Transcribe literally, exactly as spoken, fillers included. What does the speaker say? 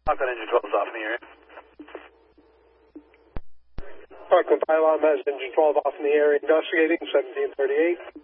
Parkland engine twelve is off in the area. Parkland Pylon has engine twelve off in the area investigating, seventeen thirty-eight.